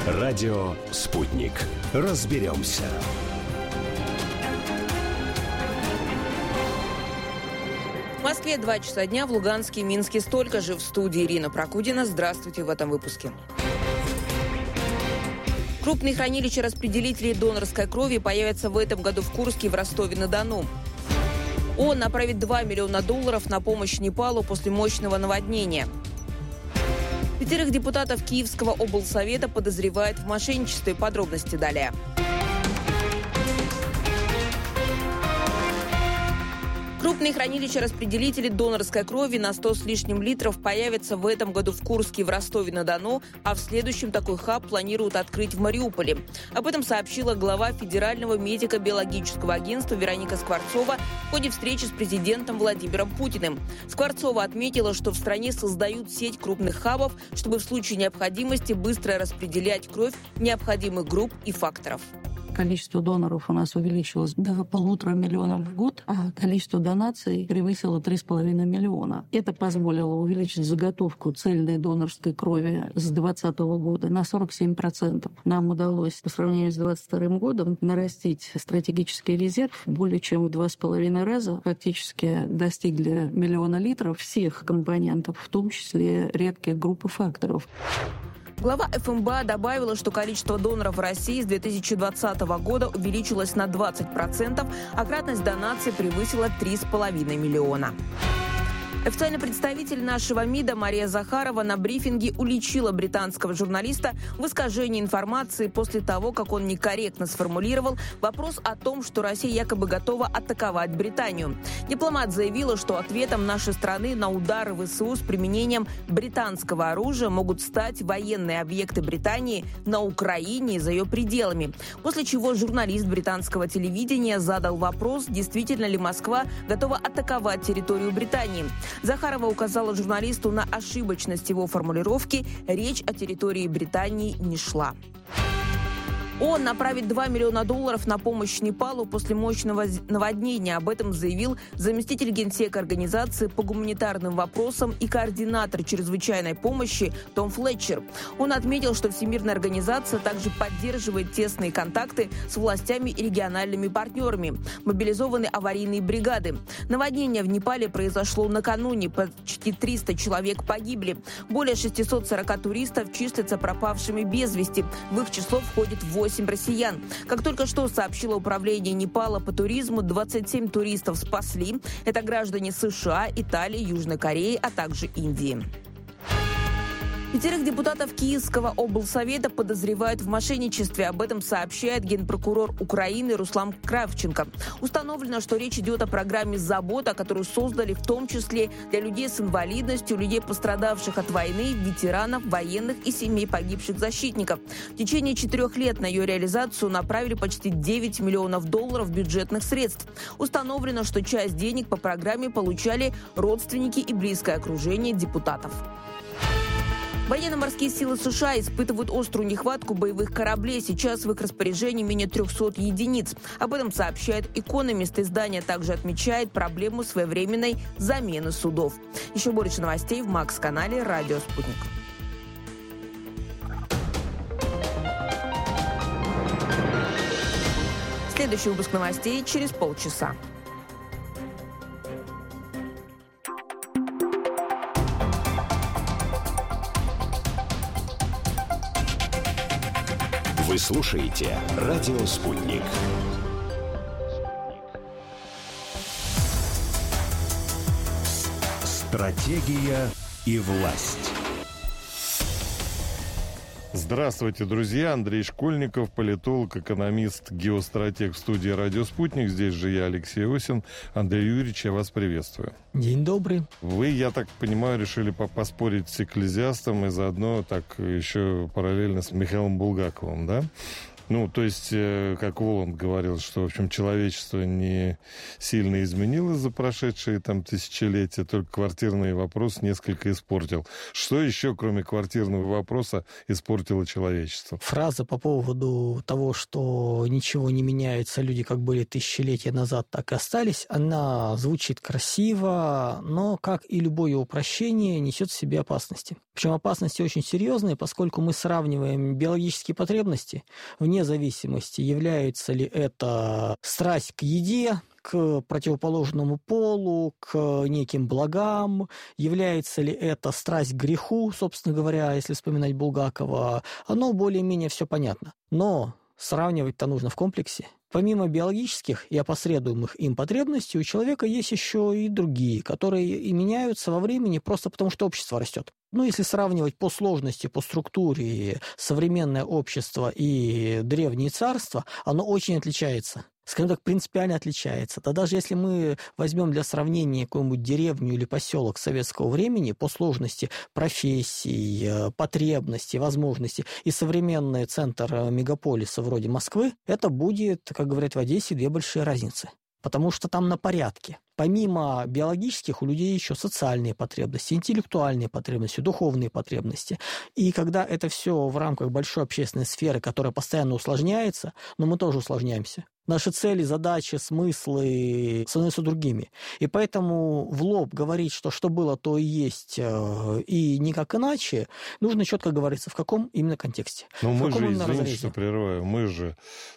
Радио «Спутник». Разберемся. В Москве 2 часа дня, в Луганске и Минске столько же. В студии Ирина Прокудина. Здравствуйте в этом выпуске. Крупные хранилища-распределителей донорской крови появятся в этом году в Курске и в Ростове-на-Дону. ООН направит $2 миллиона на помощь Непалу после мощного наводнения. 5 депутатов Киевского облсовета подозревают в мошенничестве. Подробности далее. Крупные хранилища-распределители донорской крови на 100 с лишним литров появятся в этом году в Курске и в Ростове-на-Дону, а в следующем такой хаб планируют открыть в Мариуполе. Об этом сообщила глава Федерального медико-биологического агентства Вероника Скворцова в ходе встречи с президентом Владимиром Путиным. Скворцова отметила, что в стране создают сеть крупных хабов, чтобы в случае необходимости быстро распределять кровь необходимых групп и факторов. Количество доноров у нас увеличилось до 1,5 миллиона в год, а количество донаций превысило 3,5 миллиона. Это позволило увеличить заготовку цельной донорской крови с 2020 года на 47%. Нам удалось по сравнению с 2022 годом нарастить стратегический резерв более чем в 2,5 раза. Фактически достигли 1 миллиона литров всех компонентов, в том числе редких групп и факторов. Глава ФМБА добавила, что количество доноров в России с 2020 года увеличилось на 20%, а кратность донаций превысила 3,5 миллиона. Официальный представитель нашего МИДа Мария Захарова на брифинге уличила британского журналиста в искажении информации после того, как он некорректно сформулировал вопрос о том, что Россия якобы готова атаковать Британию. Дипломат заявила, что ответом нашей страны на удары ВСУ с применением британского оружия могут стать военные объекты Британии на Украине и за ее пределами. После чего журналист британского телевидения задал вопрос, действительно ли Москва готова атаковать территорию Британии. Захарова указала журналисту на ошибочность его формулировки. Речь о территории Британии не шла. ООН направит $2 миллиона на помощь Непалу после мощного наводнения. Об этом заявил заместитель генсека организации по гуманитарным вопросам и координатор чрезвычайной помощи Том Флетчер. Он отметил, что Всемирная организация также поддерживает тесные контакты с властями и региональными партнерами. Мобилизованы аварийные бригады. Наводнение в Непале произошло накануне. Почти 300 человек погибли. Более 640 туристов числятся пропавшими без вести. В их число входит 8 россиян. Как только что сообщило управление Непала по туризму, 27 туристов спасли. Это граждане США, Италии, Южной Кореи, а также Индии. 5 депутатов Киевского облсовета подозревают в мошенничестве. Об этом сообщает генпрокурор Украины Руслан Кравченко. Установлено, что речь идет о программе «Забота», которую создали в том числе для людей с инвалидностью, людей, пострадавших от войны, ветеранов, военных и семей погибших защитников. В течение 4 лет на ее реализацию направили почти $9 миллионов бюджетных средств. Установлено, что часть денег по программе получали родственники и близкое окружение депутатов. Военно-морские силы США испытывают острую нехватку боевых кораблей. Сейчас в их распоряжении менее 300 единиц. Об этом сообщает «Экономист». Издание также отмечает проблему своевременной замены судов. Еще больше новостей в Макс-канале «Радио Спутник». Следующий выпуск новостей через полчаса. Вы слушаете «Радио Спутник». Стратегия и власть. Здравствуйте, друзья. Андрей Школьников, политолог, экономист, геостратег в студии «Радио Спутник». Здесь же я, Алексей Осин. Андрей Юрьевич, я вас приветствую. День добрый. Вы, я так понимаю, решили поспорить с экклезиастом и заодно так еще параллельно с Михаилом Булгаковым, да? Ну, то есть, как Воланд говорил, что, в общем, человечество не сильно изменилось за прошедшие там тысячелетия, только квартирный вопрос несколько испортил. Что еще, кроме квартирного вопроса, испортило человечество? Фраза по поводу того, что ничего не меняется, люди как были тысячелетия назад, так и остались, она звучит красиво, но, как и любое упрощение, несет в себе опасности. Причем опасности очень серьезные, поскольку мы сравниваем биологические потребности, вне зависимости, является ли это страсть к еде, к противоположному полу, к неким благам, является ли это страсть к греху, собственно говоря, если вспоминать Булгакова, оно более-менее все понятно. Но сравнивать-то нужно в комплексе. Помимо биологических и опосредуемых им потребностей, у человека есть еще и другие, которые и меняются во времени просто потому, что общество растет. Ну, если сравнивать по сложности, по структуре современное общество и древние царства, оно очень отличается. Скажем так, принципиально отличается. То даже если мы возьмем для сравнения какую-нибудь деревню или поселок советского времени по сложности профессий, потребностей, возможностей и современный центр мегаполиса вроде Москвы, это будет, как говорят в Одессе, две большие разницы. Потому что там на порядке. Помимо биологических у людей еще социальные потребности, интеллектуальные потребности, духовные потребности. И когда это все в рамках большой общественной сферы, которая постоянно усложняется, но мы тоже усложняемся. Наши цели, задачи, смыслы становятся другими. И поэтому в лоб говорить, что было, то и есть, и никак иначе, нужно четко говориться, в каком именно контексте. Но мы же, извините, что прерываю, мы же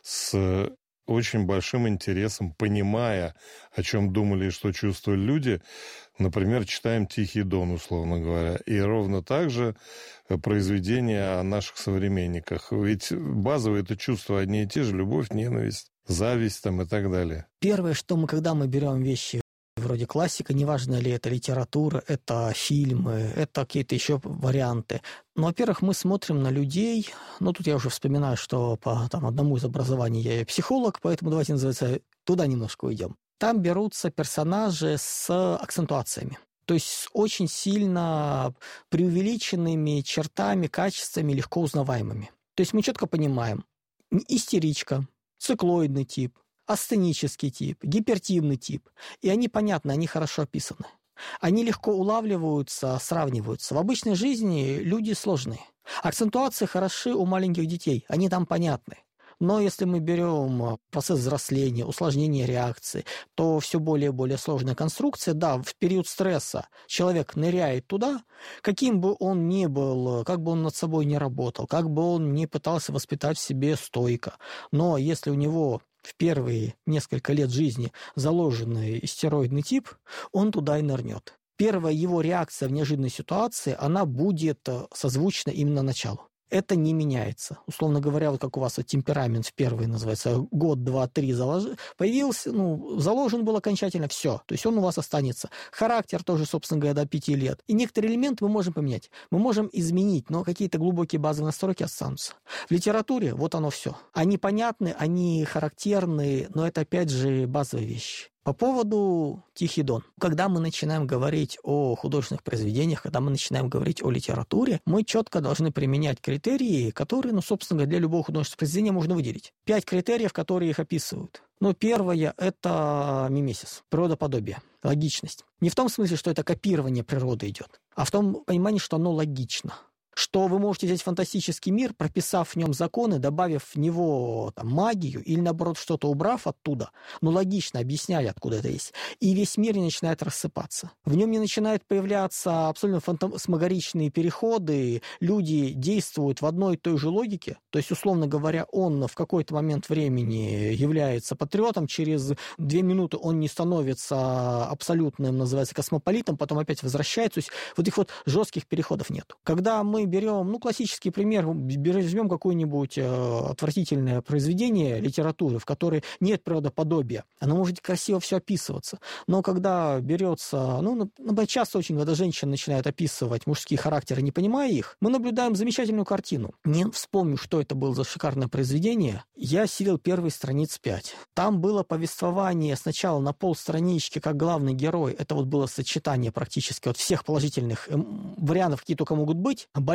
с очень большим интересом, понимая, о чем думали и что чувствовали люди, например, читаем «Тихий Дон», условно говоря, и ровно так же произведения о наших современниках. Ведь базовые это чувства одни и те же: любовь, ненависть, зависть там и так далее. Первое, что когда мы берем вещи вроде классика, неважно ли это литература, это фильмы, это какие-то еще варианты. Но, во-первых, мы смотрим на людей, тут я уже вспоминаю, что по одному из образований я и психолог, поэтому давайте, называется, туда немножко уйдем. Там берутся персонажи с акцентуациями. То есть с очень сильно преувеличенными чертами, качествами, легко узнаваемыми. То есть мы четко понимаем: истеричка, циклоидный тип, астенический тип, гипертивный тип. И они понятны, они хорошо описаны. Они легко улавливаются, сравниваются. В обычной жизни люди сложные. Акцентуации хороши у маленьких детей, они там понятны. Но если мы берем процесс взросления, усложнение реакции, то все более и более сложная конструкция. Да, в период стресса человек ныряет туда, каким бы он ни был, как бы он над собой не работал, как бы он ни пытался воспитать в себе стойко. Но если у него в первые несколько лет жизни заложенный истероидный тип, он туда и нырнет. Первая его реакция в неожиданной ситуации, она будет созвучна именно началу. Это не меняется. Условно говоря, вот как у вас темперамент в первый называется, год, два, три появился, заложен был окончательно, все. То есть он у вас останется. Характер тоже, собственно говоря, до 5 лет. И некоторые элементы мы можем поменять. Мы можем изменить, но какие-то глубокие базовые настройки останутся. В литературе вот оно все. Они понятны, они характерны, но это опять же базовые вещи. По поводу «Тихий Дон». Когда мы начинаем говорить о художественных произведениях, когда мы начинаем говорить о литературе, мы четко должны применять критерии, которые, собственно говоря, для любого художественного произведения можно выделить. 5 критериев, которые их описывают. Первое – это мимесис, природоподобие, логичность. Не в том смысле, что это копирование природы идет, а в том понимании, что оно логично. Что вы можете взять фантастический мир, прописав в нем законы, добавив в него магию или, наоборот, что-то убрав оттуда, логично объясняя, откуда это есть, и весь мир не начинает рассыпаться. В нем не начинают появляться абсолютно фантасмагоричные переходы, люди действуют в одной и той же логике, то есть, условно говоря, он в какой-то момент времени является патриотом, через 2 минуты он не становится абсолютным, называется, космополитом, потом опять возвращается, то есть вот этих жестких переходов нет. Когда мы берем, классический пример, возьмем какое-нибудь отвратительное произведение литературы, в которой нет природоподобия, оно может красиво все описываться. Но когда берется, часто очень, когда женщины начинают описывать мужские характеры, не понимая их, мы наблюдаем замечательную картину. Не вспомню, что это было за шикарное произведение. Я сидел первые страниц 5. Там было повествование сначала на полстранички, как главный герой. Это было сочетание практически всех положительных вариантов, какие только могут быть.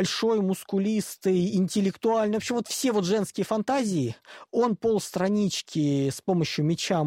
большой, мускулистый, интеллектуальный, вообще вот все вот женские фантазии, он полстранички с помощью меча,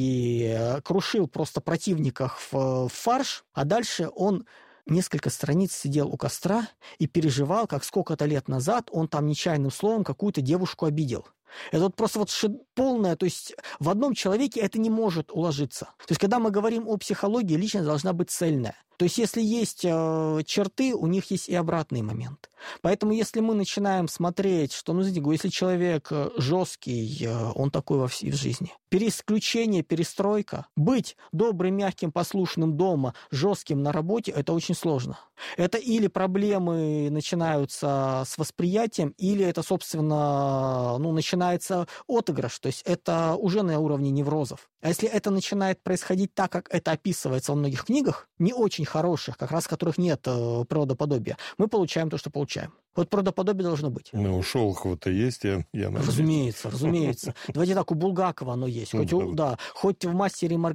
магии крушил просто противников в фарш, а дальше он несколько страниц сидел у костра и переживал, как сколько-то лет назад он там нечаянным словом какую-то девушку обидел. Это вот просто вот полное, то есть в одном человеке это не может уложиться. То есть когда мы говорим о психологии, личность должна быть цельная. То есть если есть черты, у них есть и обратный момент. Поэтому если мы начинаем смотреть, что, ну, знаете, если человек жесткий, он такой во всей жизни. Переключение, перестройка. Быть добрым, мягким, послушным дома, жестким на работе, это очень сложно. Это или проблемы начинаются с восприятием, или это, собственно, начинается отыгрыш. То есть это уже на уровне неврозов. А если это начинает происходить так, как это описывается во многих книгах, не очень хороших, как раз в которых нет правдоподобия, мы получаем то, что получаем. Вот правдоподобие должно быть. Ну, у Шолохова-то есть, я надеюсь. Разумеется. Давайте так, у Булгакова оно есть. Хоть в «Мастере и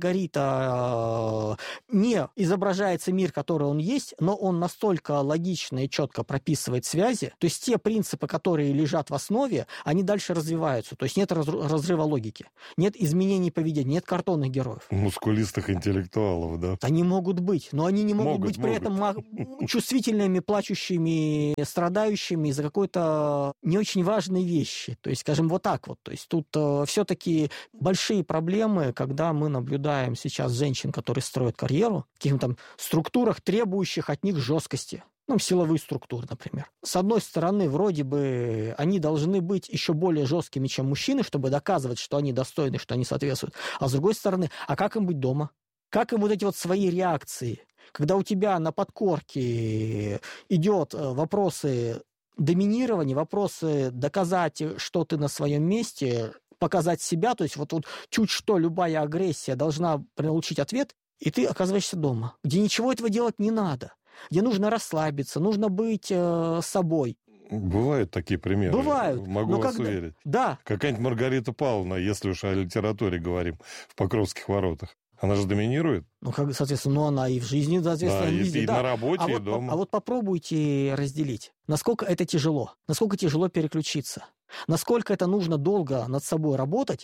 Маргарита» не изображается мир, который он есть, но он настолько логично и четко прописывает связи, то есть те принципы, которые лежат в основе, они дальше развиваются. То есть нет разрыва логики, нет изменений поведения, нет картонных героев. Мускулистых интеллектуалов, да? Они могут быть, но они не могут быть при этом чувствительными, плачущими, страдающими из-за какой-то не очень важной вещи. То есть, скажем, вот так вот. То есть тут все-таки большие проблемы, когда мы наблюдаем сейчас женщин, которые строят карьеру в каких-то там структурах, требующих от них жесткости. Силовые структуры, например. С одной стороны, вроде бы они должны быть еще более жесткими, чем мужчины, чтобы доказывать, что они достойны, что они соответствуют. А с другой стороны, а как им быть дома? Как им вот эти вот свои реакции? Когда у тебя на подкорке идет вопросы доминирования, вопросы доказать, что ты на своем месте, показать себя, то есть вот чуть что любая агрессия должна получить ответ, и ты оказываешься дома, где ничего этого делать не надо, где нужно расслабиться, нужно быть собой. Бывают такие примеры. Бывают. Могу вас уверить. Да. Какая-нибудь Маргарита Павловна, если уж о литературе говорим, в Покровских воротах. Она же доминирует. Соответственно, она и в жизни, соответственно, да, везде. И на работе, и дома. А вот попробуйте разделить. Насколько это тяжело. Насколько тяжело переключиться. Насколько это нужно долго над собой работать,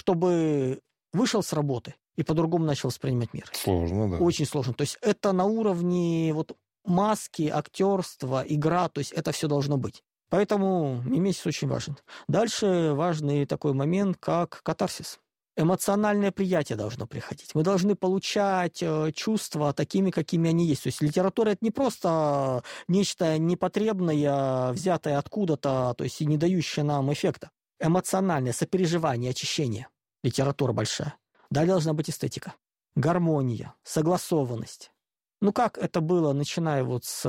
чтобы вышел с работы и по-другому начал воспринимать мир. Сложно, да. Очень сложно. То есть это на уровне маски, актерства, игра, то есть это все должно быть. Поэтому мимесис очень важен. Дальше важный такой момент, как катарсис. Эмоциональное приятие должно приходить. Мы должны получать чувства такими, какими они есть. То есть литература – это не просто нечто непотребное, взятое откуда-то, то есть и не дающее нам эффекта. Эмоциональное сопереживание, очищение. Литература большая. Далее должна быть эстетика. Гармония, согласованность. Как это было, начиная с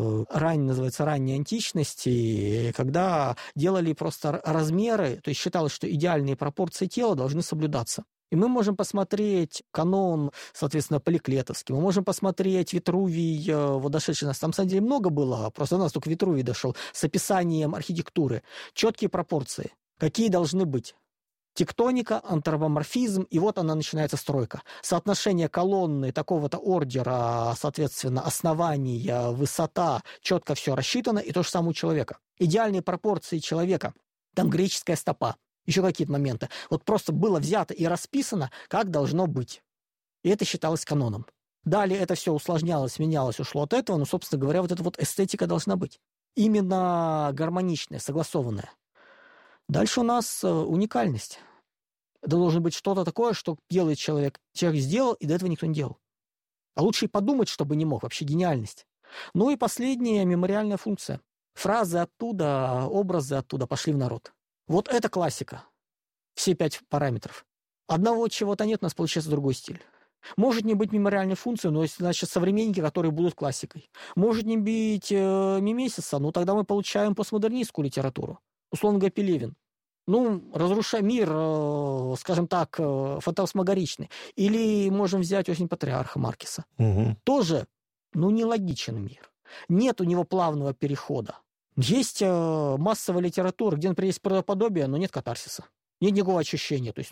ранней античности, когда делали просто размеры, то есть считалось, что идеальные пропорции тела должны соблюдаться. И мы можем посмотреть канон, соответственно, Поликлетовский, мы можем посмотреть Витрувий, дошедший нас. Там, на самом деле, много было, просто у нас только Витрувий дошел, с описанием архитектуры. Четкие пропорции, какие должны быть. Тектоника, антропоморфизм, и вот она начинается стройка. Соотношение колонны такого-то ордера, соответственно, основания, высота, четко все рассчитано, и то же самое у человека. Идеальные пропорции человека, там греческая стопа, еще какие-то моменты. Просто было взято и расписано, как должно быть. И это считалось каноном. Далее это все усложнялось, менялось, ушло от этого, но, собственно говоря, эта эстетика должна быть. Именно гармоничная, согласованная. Дальше у нас уникальность. Это должно быть что-то такое, что делает человек. Человек сделал, и до этого никто не делал. А лучше и подумать, чтобы не мог. Вообще гениальность. И последняя мемориальная функция. Фразы оттуда, образы оттуда пошли в народ. Вот это классика. Все 5 параметров. Одного чего-то нет, у нас получается другой стиль. Может не быть мемориальной функцией, но есть, значит, современники, которые будут классикой. Может не быть мимесиса, тогда мы получаем постмодернистскую литературу. Условно говоря, Пелевин. Разрушая мир, скажем так, фантасмагоричный. Или можем взять «Осень патриарха» Маркеса. Угу. Тоже, нелогичен мир. Нет у него плавного перехода. Есть массовая литература, где, например, есть правдоподобие, но нет катарсиса. Нет никакого ощущения. То есть,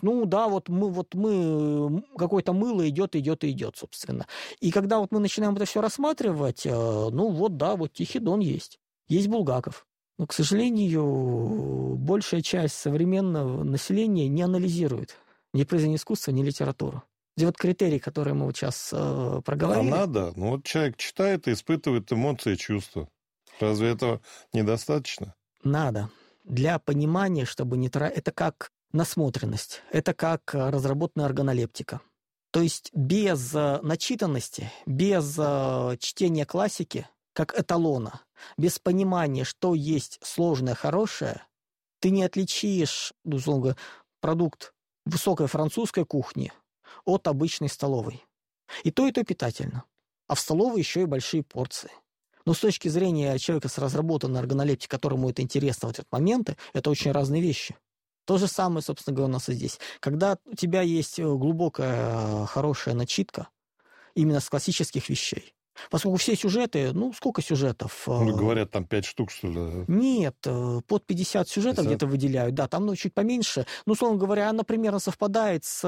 мы какое-то мыло идет, собственно. И когда мы начинаем это все рассматривать, Тихий Дон есть. Есть Булгаков. Но, к сожалению, большая часть современного населения не анализирует ни произведение искусства, ни литературу. Где вот критерий, который мы вот сейчас проговорили. А надо. Ну вот человек читает и испытывает эмоции, чувства. Разве этого недостаточно? Надо. Для понимания, чтобы не тратить... Это как насмотренность. Это как разработанная органолептика. То есть без начитанности, без чтения классики, как эталона, без понимания, что есть сложное, хорошее, ты не отличишь, условно говоря, продукт высокой французской кухни от обычной столовой. И то питательно. А в столовой еще и большие порции. Но с точки зрения человека с разработанной органолептикой, которому это интересно в этот момент, это очень разные вещи. То же самое, собственно говоря, у нас и здесь. Когда у тебя есть глубокая, хорошая начитка именно с классических вещей, поскольку все сюжеты, сколько сюжетов? Говорят, там 5 штук, что ли? Нет, под 50 сюжетов 50? Где-то выделяют. Да, там чуть поменьше. Условно говоря, она примерно совпадает с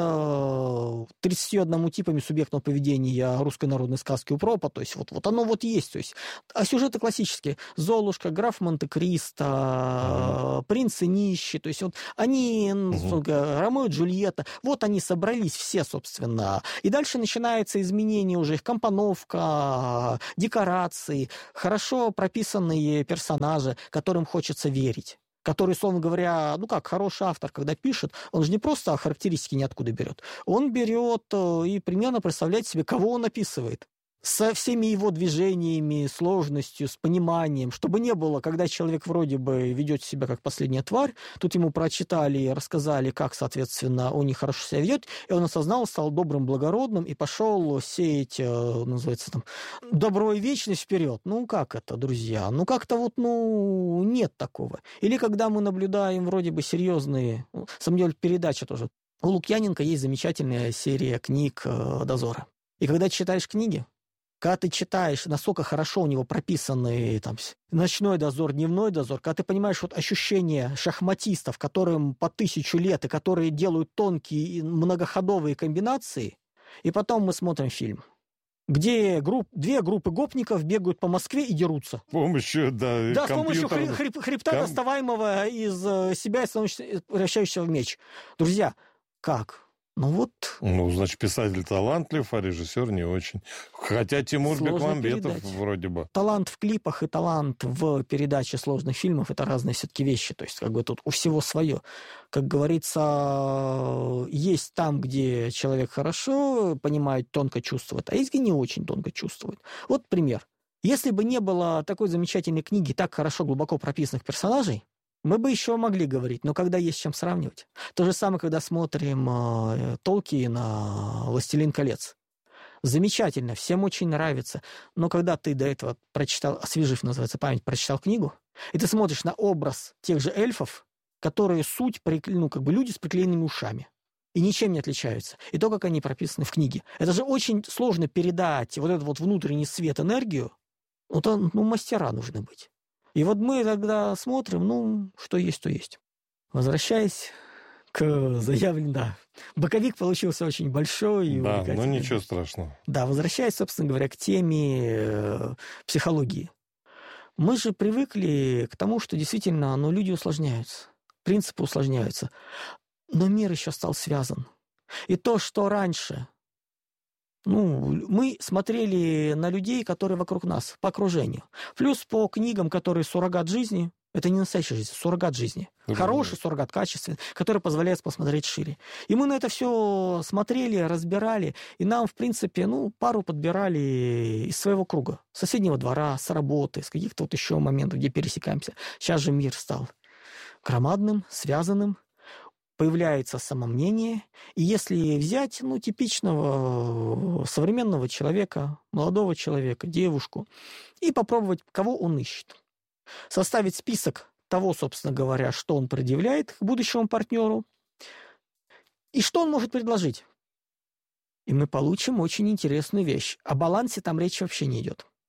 31 типами субъектного поведения русской народной сказки Упропа. То есть вот оно есть. То есть, а сюжеты классические. Золушка, граф Монте-Кристо, принц и нищий. То есть вот они, Ромео и Джульетта, вот они собрались все, собственно. И дальше начинается изменение уже, их компоновка, декорации, хорошо прописанные персонажи, которым хочется верить. Который, условно говоря, хороший автор, когда пишет, он же не просто характеристики ниоткуда берет. Он берет и примерно представляет себе, кого он описывает. Со всеми его движениями, сложностью, с пониманием, чтобы не было, когда человек вроде бы ведет себя как последняя тварь, тут ему прочитали, рассказали, как, соответственно, он нехорошо себя ведет, и он осознал, стал добрым, благородным и пошел сеять, называется там, добро и вечность вперед. Как это, друзья? Как-то нет такого. Или когда мы наблюдаем вроде бы серьезные, на самом деле, передача тоже. У Лукьяненко есть замечательная серия книг «Дозора». И когда читаешь книги, когда ты читаешь, насколько хорошо у него прописаны там, ночной дозор, дневной дозор, когда ты понимаешь ощущение шахматистов, которым по 1000 лет, и которые делают тонкие многоходовые комбинации, и потом мы смотрим фильм, где две группы гопников бегают по Москве и дерутся. С помощью, с помощью хребта, доставаемого из себя и превращающегося в меч. Друзья, как? Значит, писатель талантлив, а режиссер не очень. Хотя Тимур Бекмамбетов вроде бы. Талант в клипах и талант в передаче сложных фильмов – это разные все-таки вещи. То есть, тут у всего свое. Как говорится, есть там, где человек хорошо понимает, тонко чувствует, а есть, где не очень тонко чувствует. Вот пример. Если бы не было такой замечательной книги, так хорошо, глубоко прописанных персонажей, мы бы еще могли говорить, но когда есть с чем сравнивать. То же самое, когда смотрим Толкиена «Властелин колец». Замечательно, всем очень нравится. Но когда ты до этого прочитал, освежив, называется, память, прочитал книгу, и ты смотришь на образ тех же эльфов, которые суть, люди с приклеенными ушами. И ничем не отличаются. И то, как они прописаны в книге. Это же очень сложно передать вот этот внутренний свет, энергию. Мастера нужны быть. И мы тогда смотрим, что есть, то есть. Возвращаясь к заявленному, боковик получился очень большой. Да, но ничего страшного. Да, возвращаясь, собственно говоря, к теме психологии. Мы же привыкли к тому, что действительно, люди усложняются, принципы усложняются. Но мир еще стал связан. И то, что раньше... мы смотрели на людей, которые вокруг нас, по окружению. Плюс по книгам, которые суррогат жизни, это не настоящая жизнь, суррогат жизни. Хороший суррогат, качественный, который позволяет посмотреть шире. И мы на это все смотрели, разбирали, и нам, в принципе, пару подбирали из своего круга. С соседнего двора, с работы, с каких-то еще моментов, где пересекаемся. Сейчас же мир стал громадным, связанным. Появляется самомнение, и если взять типичного современного человека, молодого человека, девушку, и попробовать, кого он ищет, составить список того, собственно говоря, что он предъявляет к будущему партнеру, и что он может предложить. И мы получим очень интересную вещь. О балансе там речь вообще не идет.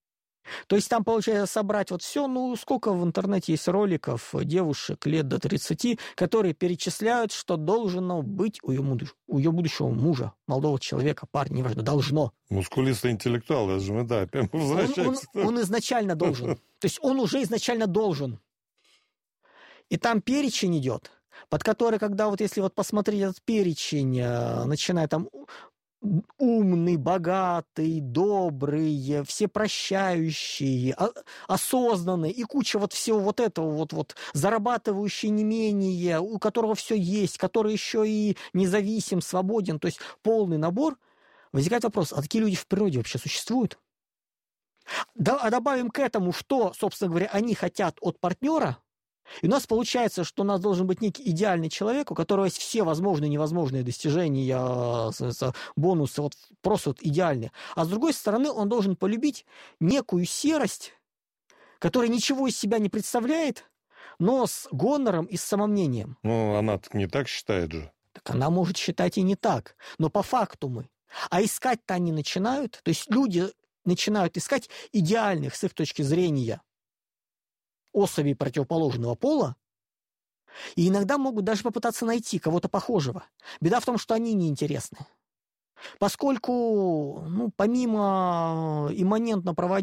То есть там, получается, собрать вот все, ну, сколько в интернете есть роликов девушек лет до 30, которые перечисляют, что должно быть у ее будущего мужа, молодого человека, парня, неважно, должно. Мускулистый интеллектуал, это же мы, да, опять возвращаемся. Он изначально должен. То есть он уже изначально должен. И там перечень идет, под который, когда вот если вот посмотреть этот перечень, начиная там умный, богатый, добрый, всепрощающий, осознанный и куча вот всего вот этого вот зарабатывающий не менее, у которого все есть, который еще и независим, свободен, то есть полный набор, возникает вопрос, а такие люди в природе вообще существуют? А добавим к этому, что, собственно говоря, они хотят от партнера, и у нас получается, что у нас должен быть некий идеальный человек, у которого есть все возможные и невозможные достижения, бонусы, вот просто вот идеальные. А с другой стороны, он должен полюбить некую серость, которая ничего из себя не представляет, но с гонором и с самомнением. Ну, она не так считает же. Так она может считать и не так, но по факту мы. А искать-то они начинают, то есть люди начинают искать идеальных, с их точки зрения, особей противоположного пола, и иногда могут даже попытаться найти кого-то похожего. Беда в том, что они неинтересны. Поскольку, помимо имманентного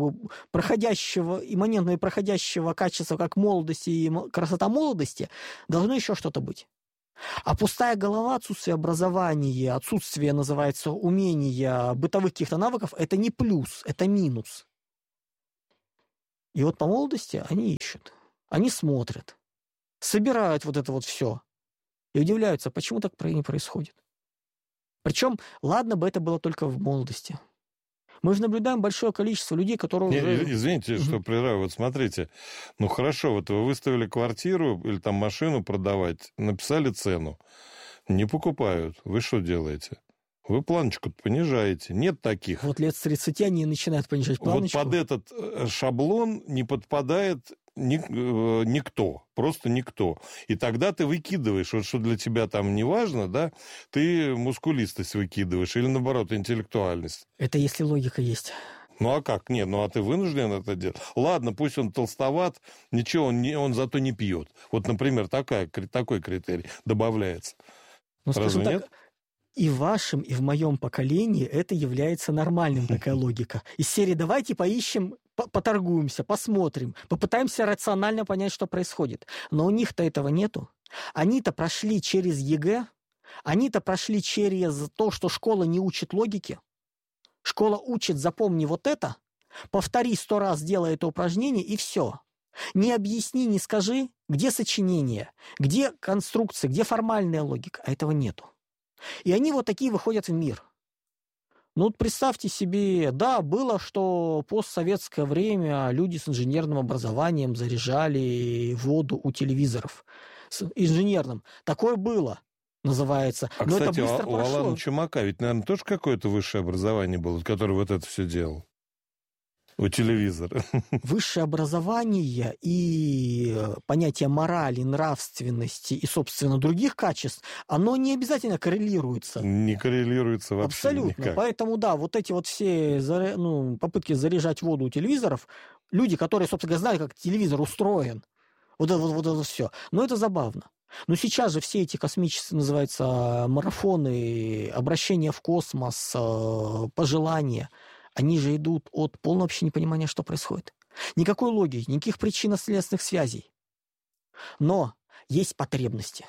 и проходящего качества, как молодости и красота молодости, должно еще что-то быть. А пустая голова, отсутствие образования, отсутствие, называется, умения, бытовых каких-то навыков, это не плюс, это минус. И вот по молодости они ищут, они смотрят, собирают вот это вот все и удивляются, почему так не происходит. Причем, ладно бы это было только в молодости. Мы же наблюдаем большое количество людей, которые уже... Извините, что прерываю. Вот смотрите, хорошо, вот вы выставили квартиру или там машину продавать, написали цену, не покупают. Вы что делаете? Вы планочку понижаете. Нет таких. Вот лет с 30 они начинают понижать планочку. Вот под этот шаблон не подпадает никто, просто никто. И тогда ты выкидываешь, вот что для тебя там не важно, да, ты мускулистость выкидываешь или, наоборот, интеллектуальность. Это если логика есть. Ну, а как? Нет, а ты вынужден это делать? Ладно, пусть он толстоват, ничего, он зато не пьет. Вот, например, такой критерий добавляется. Разве нет? И в вашем, и в моем поколении это является нормальным, такая логика. Из серии «давайте поищем, поторгуемся, посмотрим, попытаемся рационально понять, что происходит». Но у них-то этого нету. Они-то прошли через ЕГЭ, они-то прошли через то, что школа не учит логике. Школа учит «запомни вот это», повтори 100 раз, делай это упражнение, и все. Не объясни, не скажи, где сочинение, где конструкция, где формальная логика, а этого нету. И они вот такие выходят в мир. Представьте себе, да, было, что постсоветское время люди с инженерным образованием заряжали воду у телевизоров. С инженерным. Такое было, называется. А, но кстати, это быстро у Алана Чумака ведь, наверное, тоже какое-то высшее образование было, который вот это все делал. У телевизора. Высшее образование и понятие морали, нравственности и, собственно, других качеств, оно не обязательно коррелируется. Не коррелируется вообще абсолютно. Никак. Поэтому, да, вот эти вот все попытки заряжать воду у телевизоров, люди, которые, собственно, знают, как телевизор устроен, вот это все. Но это забавно. Но сейчас же все эти космические, называются, марафоны, обращения в космос, пожелания, они же идут от полного вообще непонимания, что происходит. Никакой логики, никаких причинно-следственных связей. Но есть потребности.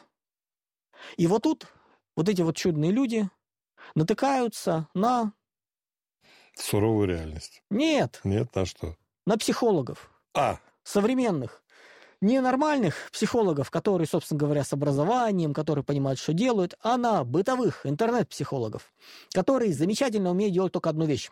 И вот тут вот эти вот чудные люди натыкаются на... Суровую реальность. Нет. Нет, на что? На психологов. Современных. Не нормальных психологов, которые, собственно говоря, с образованием, которые понимают, что делают, а на бытовых интернет-психологов, которые замечательно умеют делать только одну вещь.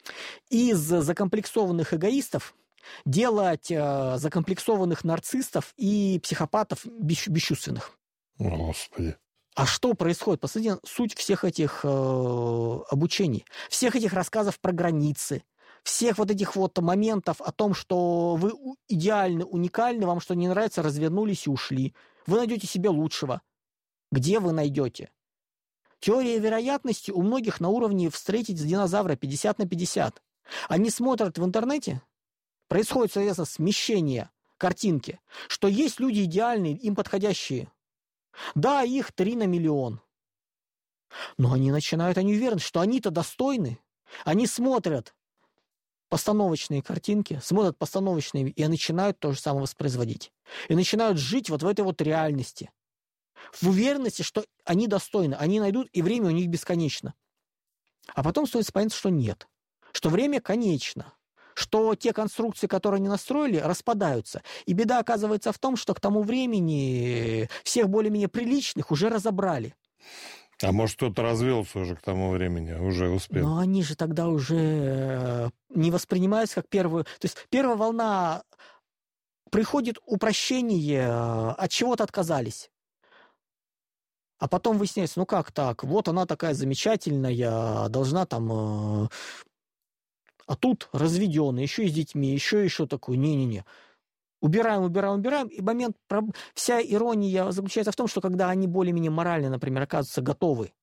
Из закомплексованных эгоистов делать закомплексованных нарциссов и психопатов бесчувственных. Господи. А что происходит? Посмотрите, суть всех этих обучений, всех этих рассказов про границы, всех вот этих вот моментов о том, что вы идеальны, уникальны, вам что не нравится, развернулись и ушли. Вы найдете себе лучшего. Где вы найдете? Теория вероятности у многих на уровне встретить динозавра 50/50. Они смотрят в интернете, происходит, соответственно, смещение картинки, что есть люди идеальные, им подходящие. Да, их 3 на миллион. Но они уверены, что они-то достойны. Они смотрят постановочные картинки, смотрят постановочные и начинают то же самое воспроизводить. И начинают жить вот в этой вот реальности. В уверенности, что они достойны, они найдут, и время у них бесконечно. А потом стоит понять, что нет. Что время конечно. Что те конструкции, которые они настроили, распадаются. И беда оказывается в том, что к тому времени всех более-менее приличных уже разобрали. А может, кто-то развелся уже к тому времени, уже успел. Но они же тогда уже не воспринимаются как первую... То есть первая волна приходит упрощение, от чего-то отказались. А потом выясняется, ну как так, вот она такая замечательная, должна там... А тут разведенная, еще и с детьми, еще такой, не-не-не. Убираем, и момент, вся ирония заключается в том, что когда они более-менее морально, например, оказываются готовы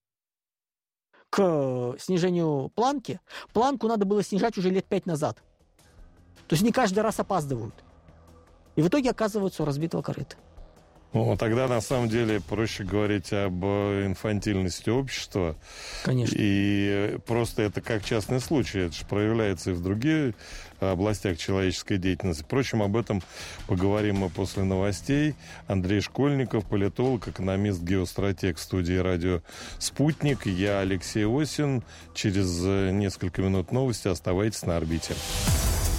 к снижению планки, планку надо было снижать уже лет 5 назад. То есть не каждый раз опаздывают. И в итоге оказываются у разбитого корыта. Ну, тогда, на самом деле, проще говорить об инфантильности общества. Конечно. И просто это как частный случай. Это же проявляется и в других областях человеческой деятельности. Впрочем, об этом поговорим мы после новостей. Андрей Школьников, политолог, экономист, геостратег в студии радио «Спутник». Я Алексей Осин. Через несколько минут новости. Оставайтесь на орбите.